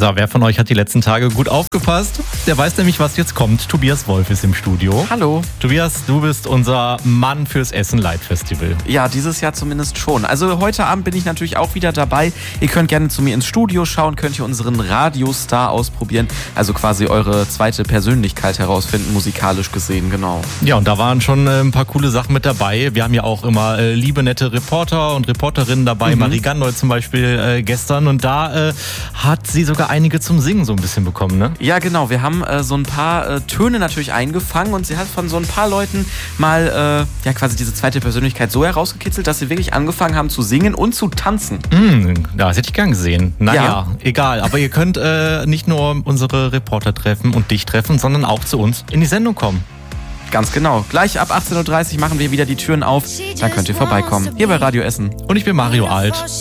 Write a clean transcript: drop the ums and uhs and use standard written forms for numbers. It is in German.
So, wer von euch hat die letzten Tage gut aufgepasst? Der weiß nämlich, was jetzt kommt. Tobias Wolf ist im Studio. Hallo. Tobias, du bist unser Mann fürs Essen Light Festival. Ja, dieses Jahr zumindest schon. Also heute Abend bin ich natürlich auch wieder dabei. Ihr könnt gerne zu mir ins Studio schauen, könnt ihr unseren Radiostar ausprobieren. Also quasi eure zweite Persönlichkeit herausfinden, musikalisch gesehen, genau. Ja, und da waren schon ein paar coole Sachen mit dabei. Wir haben ja auch immer liebe, nette Reporter und Reporterinnen dabei. Marie Gandoy zum Beispiel gestern. Und da hat sie sogar einige zum Singen so ein bisschen bekommen, ne? Ja, genau. Wir haben so ein paar Töne natürlich eingefangen und sie hat von so ein paar Leuten mal quasi diese zweite Persönlichkeit so herausgekitzelt, dass sie wirklich angefangen haben zu singen und zu tanzen. Das hätte ich gern gesehen. Naja, egal. Aber ihr könnt nicht nur unsere Reporter treffen und dich treffen, sondern auch zu uns in die Sendung kommen. Ganz genau. Gleich ab 18.30 Uhr machen wir wieder die Türen auf. Dann könnt ihr vorbeikommen. Hier bei Radio Essen. Und ich bin Mario Alt.